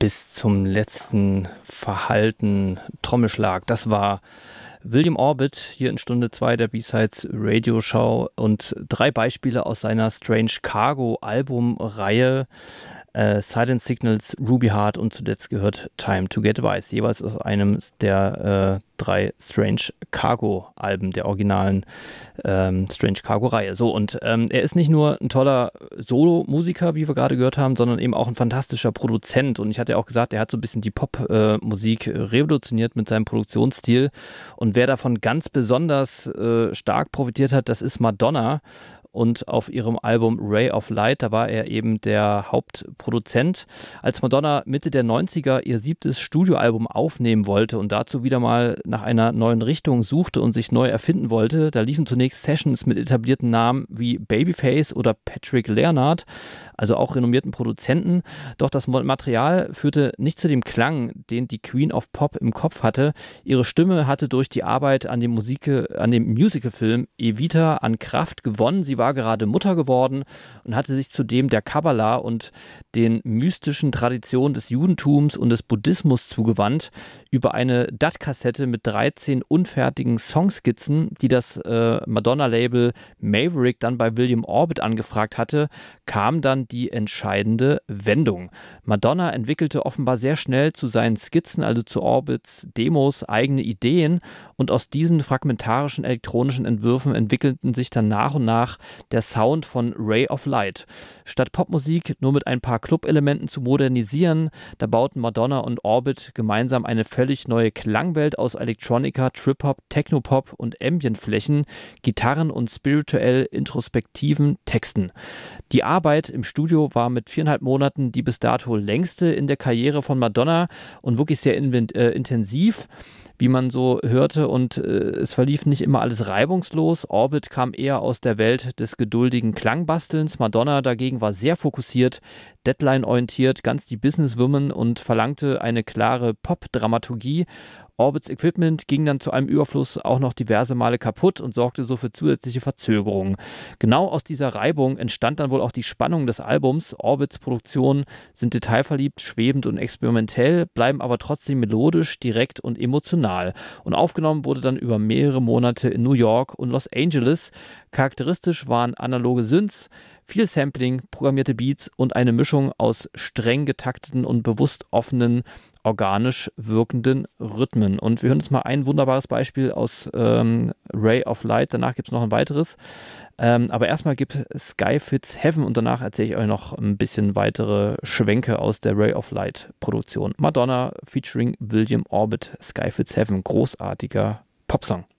bis zum letzten verhallten Trommelschlag. Das war William Orbit hier in Stunde 2 der B-Sides Radioshow und 3 Beispiele aus seiner Strange Cargo Albumreihe. Silent Signals, Ruby Heart und zuletzt gehört Time to Get Wise, jeweils aus einem der 3 Strange Cargo Alben der originalen Strange Cargo Reihe. So, und er ist nicht nur ein toller Solo-Musiker, wie wir gerade gehört haben, sondern eben auch ein fantastischer Produzent. Und ich hatte ja auch gesagt, er hat so ein bisschen die Pop-Musik revolutioniert mit seinem Produktionsstil. Und wer davon ganz besonders stark profitiert hat, das ist Madonna. Und auf ihrem Album Ray of Light, da war er eben der Hauptproduzent. Als Madonna Mitte der 90er ihr 7. Studioalbum aufnehmen wollte und dazu wieder mal nach einer neuen Richtung suchte und sich neu erfinden wollte, da liefen zunächst Sessions mit etablierten Namen wie Babyface oder Patrick Leonard, also auch renommierten Produzenten. Doch das Material führte nicht zu dem Klang, den die Queen of Pop im Kopf hatte. Ihre Stimme hatte durch die Arbeit an dem Musicalfilm Evita an Kraft gewonnen. Sie war gerade Mutter geworden und hatte sich zudem der Kabbala und den mystischen Traditionen des Judentums und des Buddhismus zugewandt. Über eine DAT-Kassette mit 13 unfertigen Songskizzen, die das Madonna-Label Maverick dann bei William Orbit angefragt hatte, kam dann die entscheidende Wendung. Madonna entwickelte offenbar sehr schnell zu seinen Skizzen, also zu Orbits Demos, eigene Ideen und aus diesen fragmentarischen elektronischen Entwürfen entwickelten sich dann nach und nach der Sound von Ray of Light. Statt Popmusik nur mit ein paar Club-Elementen zu modernisieren, da bauten Madonna und Orbit gemeinsam eine völlig neue Klangwelt aus Electronica, Trip-Hop, Technopop und Ambient-Flächen, Gitarren und spirituell introspektiven Texten. Die Arbeit im Studio war mit 4,5 Monaten die bis dato längste in der Karriere von Madonna und wirklich sehr intensiv, wie man so hörte, und es verlief nicht immer alles reibungslos. Orbit kam eher aus der Welt des geduldigen Klangbastelns. Madonna dagegen war sehr fokussiert, Deadline-orientiert, ganz die Businesswoman und verlangte eine klare Pop-Dramaturgie. Orbits Equipment ging dann zu einem Überfluss auch noch diverse Male kaputt und sorgte so für zusätzliche Verzögerungen. Genau aus dieser Reibung entstand dann wohl auch die Spannung des Albums. Orbits Produktionen sind detailverliebt, schwebend und experimentell, bleiben aber trotzdem melodisch, direkt und emotional. Und aufgenommen wurde dann über mehrere Monate in New York und Los Angeles. Charakteristisch waren analoge Synths, viel Sampling, programmierte Beats und eine Mischung aus streng getakteten und bewusst offenen, organisch wirkenden Rhythmen. Und wir hören uns mal ein wunderbares Beispiel aus Ray of Light, danach gibt es noch ein weiteres. Aber erstmal gibt es Sky Fits Heaven und danach erzähle ich euch noch ein bisschen weitere Schwenke aus der Ray of Light Produktion. Madonna featuring William Orbit, Sky Fits Heaven, großartiger Popsong.